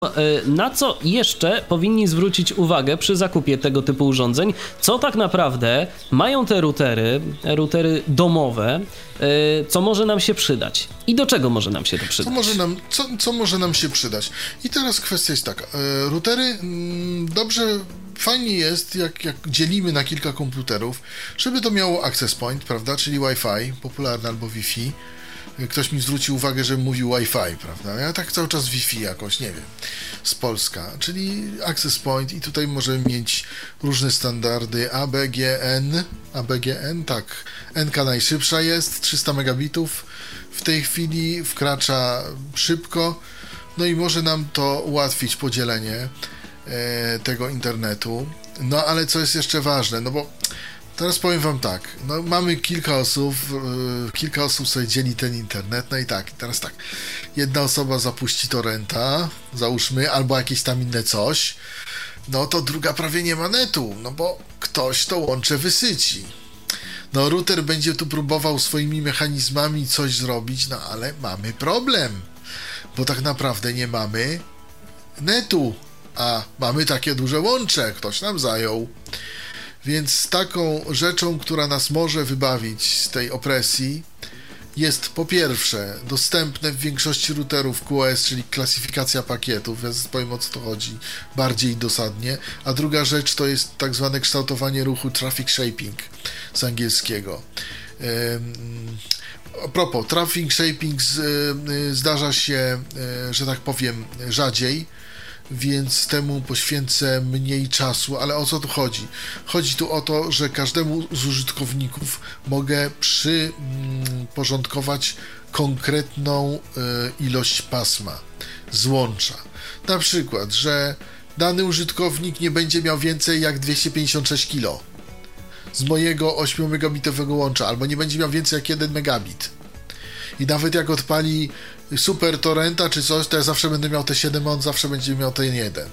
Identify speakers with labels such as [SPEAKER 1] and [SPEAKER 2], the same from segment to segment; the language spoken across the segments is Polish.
[SPEAKER 1] Na co jeszcze powinni zwrócić uwagę przy zakupie tego typu urządzeń? Co tak naprawdę mają te routery domowe, co może nam się przydać? I do czego może nam się to przydać?
[SPEAKER 2] Co może nam się przydać? I teraz kwestia jest taka. Routery dobrze, fajnie jest, jak dzielimy na kilka komputerów, żeby to miało access point, prawda? Czyli Wi-Fi, popularne albo Wi-Fi. Ktoś mi zwrócił uwagę, że mówił Wi-Fi, prawda? Ja tak cały czas Wi-Fi jakoś, nie wiem, z Polska, czyli access point i tutaj możemy mieć różne standardy ABGN, tak, NK najszybsza jest, 300 megabitów w tej chwili, wkracza szybko, no i może nam to ułatwić podzielenie tego internetu, no ale co jest jeszcze ważne, no bo teraz powiem wam tak, no mamy kilka osób sobie dzieli ten internet, no i tak, teraz tak, jedna osoba zapuści torrenta, załóżmy, albo jakieś tam inne coś, no to druga prawie nie ma netu, no bo ktoś to łącze wysyci. No router będzie tu próbował swoimi mechanizmami coś zrobić, no ale mamy problem, bo tak naprawdę nie mamy netu, a mamy takie duże łącze, ktoś nam zajął. Więc taką rzeczą, która nas może wybawić z tej opresji, jest po pierwsze dostępne w większości routerów QoS, czyli klasyfikacja pakietów, ja powiem o co to chodzi bardziej dosadnie, a druga rzecz to jest tak zwane kształtowanie ruchu traffic shaping z angielskiego. A propos, traffic shaping zdarza się, że tak powiem, rzadziej, więc temu poświęcę mniej czasu, ale o co tu chodzi? Chodzi tu o to, że każdemu z użytkowników mogę przyporządkować konkretną ilość pasma z łącza. Na przykład, że dany użytkownik nie będzie miał więcej jak 256 kilo z mojego 8 megabitowego łącza, albo nie będzie miał więcej jak 1 megabit. I nawet jak odpali super torrenta czy coś, to ja zawsze będę miał te 7, a on zawsze będzie miał ten 1.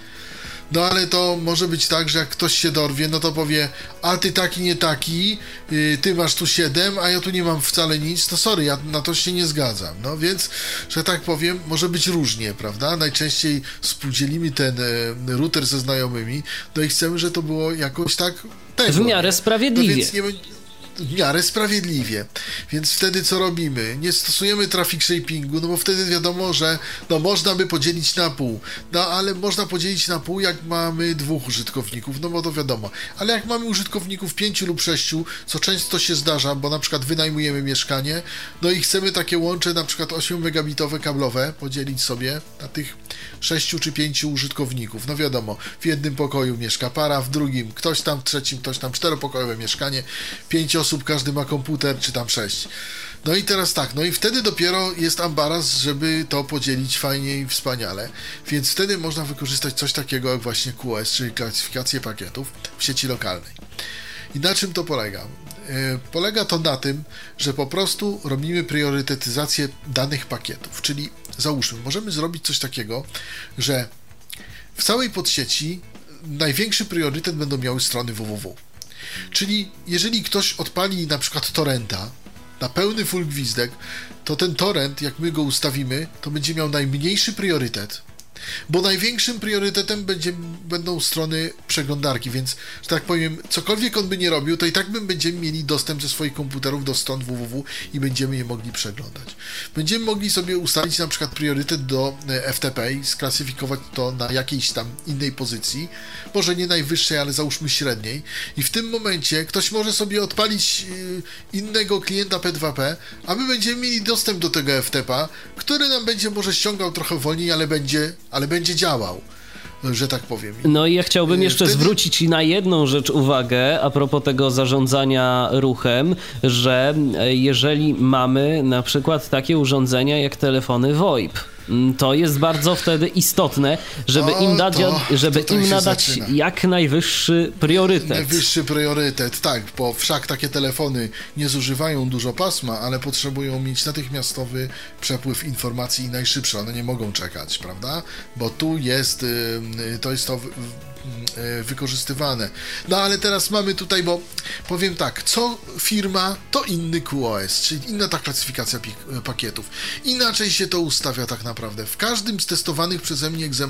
[SPEAKER 2] No ale to może być tak, że jak ktoś się dorwie, no to powie, a ty taki, nie taki, ty masz tu 7, a ja tu nie mam wcale nic, to sorry, ja na to się nie zgadzam. No więc, że tak powiem, może być różnie, prawda? Najczęściej współdzielimy ten router ze znajomymi, no i chcemy, że to było jakoś tak tego,
[SPEAKER 1] w miarę sprawiedliwie.
[SPEAKER 2] No więc nie w miarę sprawiedliwie. Więc wtedy co robimy? Nie stosujemy traffic shapingu, no bo wtedy wiadomo, że no można by podzielić na pół. No ale można podzielić na pół, jak mamy 2 użytkowników, no bo to wiadomo. Ale jak mamy użytkowników 5 lub 6, co często się zdarza, bo na przykład wynajmujemy mieszkanie, no i chcemy takie łącze, na przykład 8 megabitowe kablowe, podzielić sobie na tych 6 czy 5 użytkowników. No wiadomo, w jednym pokoju mieszka para, w drugim ktoś tam, w trzecim ktoś tam, 4-pokojowe mieszkanie, 5 osób, każdy ma komputer, czy tam 6. No i teraz tak, no i wtedy dopiero jest ambaras, żeby to podzielić fajnie i wspaniale. Więc wtedy można wykorzystać coś takiego jak właśnie QoS, czyli klasyfikację pakietów w sieci lokalnej. I na czym to polega? Polega to na tym, że po prostu robimy priorytetyzację danych pakietów, czyli załóżmy, możemy zrobić coś takiego, że w całej podsieci największy priorytet będą miały strony www. Czyli jeżeli ktoś odpali na przykład torrenta na pełny full gwizdek, to ten torrent, jak my go ustawimy, to będzie miał najmniejszy priorytet, bo największym priorytetem będą strony przeglądarki, więc, że tak powiem, cokolwiek on by nie robił, to i tak będziemy mieli dostęp ze swoich komputerów do stron www i będziemy je mogli przeglądać. Będziemy mogli sobie ustalić na przykład priorytet do FTP i sklasyfikować to na jakiejś tam innej pozycji, może nie najwyższej, ale załóżmy średniej, i w tym momencie ktoś może sobie odpalić innego klienta P2P, a my będziemy mieli dostęp do tego FTP-a, który nam będzie może ściągał trochę wolniej, ale będzie działał, że tak powiem.
[SPEAKER 1] No i ja chciałbym jeszcze zwrócić na jedną rzecz uwagę a propos tego zarządzania ruchem, że jeżeli mamy na przykład takie urządzenia jak telefony VoIP, to jest bardzo wtedy istotne, żeby im nadać jak najwyższy priorytet.
[SPEAKER 2] Najwyższy priorytet, tak, bo wszak takie telefony nie zużywają dużo pasma, ale potrzebują mieć natychmiastowy przepływ informacji i najszybszy. One nie mogą czekać, prawda? Bo tu jest, to wykorzystywane. No ale teraz mamy tutaj, bo powiem tak, co firma, to inny QoS, czyli inna ta klasyfikacja pakietów. Inaczej się to ustawia tak naprawdę. W każdym z testowanych przeze mnie egzemplarzy